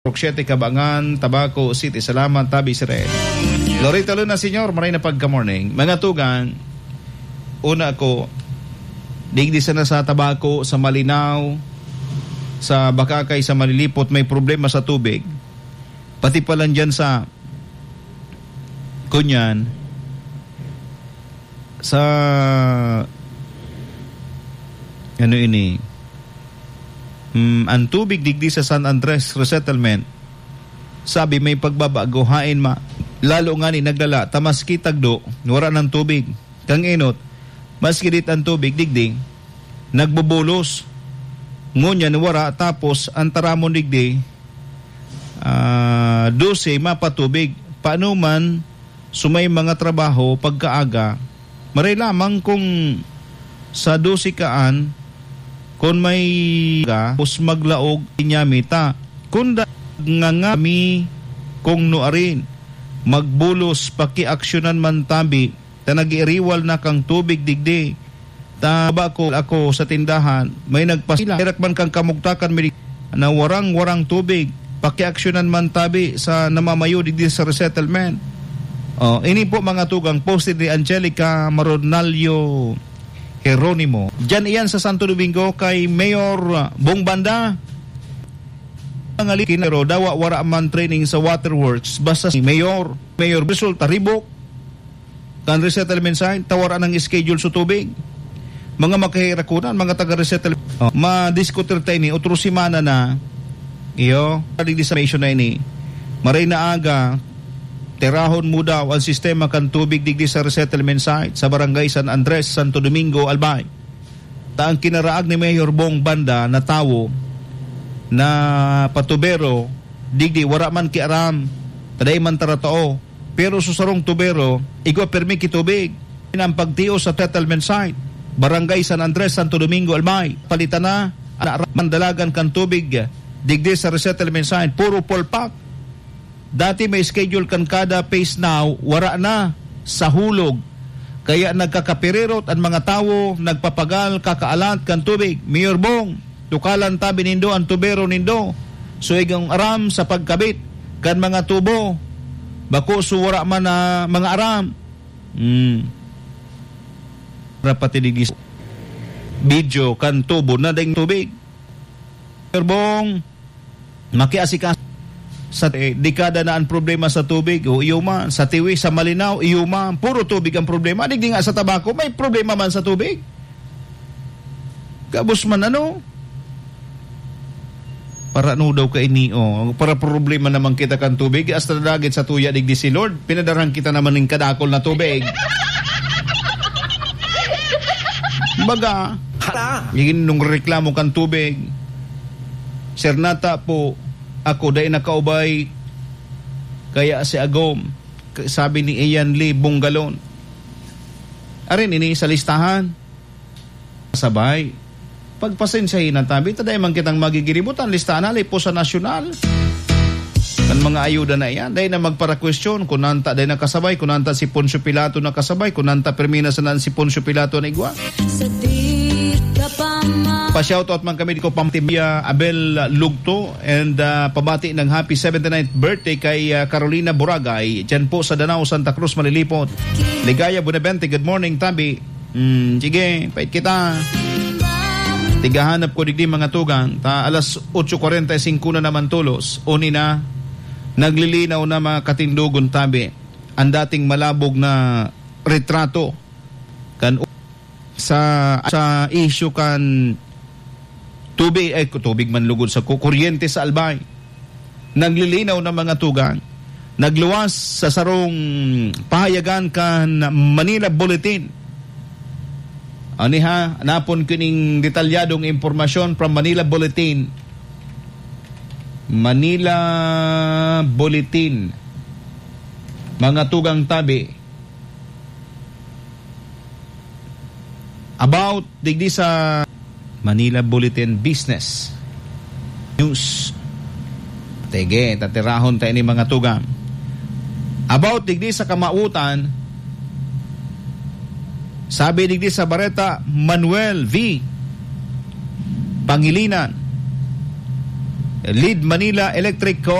7 Kabangan, Tabaco City. Salamat, Tabi Sire. Lorita Luna, Senyor, maray na pagka-morning. Mga tugang, una ko, digdi sana sa Tabaco, sa Malinaw, sa Bakakay, sa Malilipot, may problema sa tubig. Pati pala dyan sa Kunyan, sa ano ini, ang tubig digdi sa San Andres Resettlement, sabi may pagbabaguhain lalo nga ni naglala, tamaski tagdo, wala ng tubig. Kang inot, maski dit ang tubig digdi, nagbubulos. Ngunyan wara, tapos ang taramon digdi, 12 mapatubig. Paano man, sumay mga trabaho pagkaaga, maray lamang kung sa 12 kaan, kung may pus maglaog inyamita, kung nga mi kung nuarin, magbulos paki-aksyonan man tabi, ta nag-iriwal na kang tubig digdi. Taba ko ako sa tindahan, may nagpasila, irak man kang kamugtakan na warang tubig, paki-aksyonan man tabi sa namamayo digdi sa resettlement. Ini po mga tugang posted ni Angelica Maronalio Jeronimo. Diyan iyan sa Santo Domingo kay Mayor Bong Banda. Ang alikin pero dawa wara man training sa waterworks basta si Mayor Bisol Taribok kan resettlement site tawaran ng schedule sa tubig. Mga makahirakunan, mga taga-resettlement. Ma-diskutir tayo ni otro simana na iyo, dissemination na ini. Maray na aga terahon mo daw ang sistema kan tubig digdi sa resettlement site sa Barangay San Andres, Santo Domingo, Albay. Taang kinaraag ni Mayor Bong Banda na tawo na patubero digdi wara man kiaram taday man taratao pero susarong tubero igwa permi kitubig ang pagtiyo sa settlement site Barangay San Andres, Santo Domingo, Albay. Palitan na mandalagan kan tubig digdi sa resettlement site puro polpak. Dati may schedule kan kada phase now, wara na sa hulog. Kaya nagkakapirirot ang mga tao, nagpapagal, kakaalat kan tubig. Mayor Bong, tukalan tabi nindo ang tubero nindo. So igang aram sa pagkabit kan mga tubo. Bako suwara man na mga aram. Rapatidigis video kan tubo na ding tubig. Mayor Bong, makiasikas sa dekada na ang problema sa tubig o iyuma, sa Tiwi, sa Malinaw, iyuma, puro tubig ang problema. Digdi nga sa Tabaco, may problema man sa tubig. Gabos man ano? Para ano daw ka inio? Para problema naman kita kan tubig. Hasta dagit sa tuya digdi si Lord, pinadarang kita naman ng kadakol na tubig. Baga, yung nung reklamo kan tubig, Sernata po, ako dahil nakaubay kaya si Agom sabi ni Ian Lee Bunggalon arin ini sa listahan sabay pagpasensyahin ang tabi taday man kitang magigiributan listahan na po sa nasyonal kan mga ayuda na iyan dahil na magpara-question kung nanta dahil nakasabay kung nanta si Poncio Pilato nakasabay kung nanta permina sa nan si Poncio Pilato na igwa pa-shoutout man kami ko Pamtibia Abel Lugto and pabati ng happy 79th birthday kay Carolina Boragay dyan po sa Danao, Santa Cruz, Malilipot. Ligaya Bonavente, good morning Tabi. Sige, pait kita. Tigahanap ko digdi mga tugang alas 8:45 na naman tulos. Uni na naglilinaw na mga katindugon Tabi ang dating malabog na retrato kan sa issue kan tubig man lugod sa kuryente sa Albay. Naglilinaw ng mga tugang. Nagluwas sa sarong pahayagan kan Manila Bulletin. Aniha, napon kining detalyadong impormasyon from Manila Bulletin. Manila Bulletin. Mga tugang Tabi. About digdi sa Manila Bulletin Business News. Tege, tatirahon tayo ni mga tugang. About digdi sa kamautan, sabi digdi sa Bareta Manuel V. Pangilinan, Lead Manila Electric Co.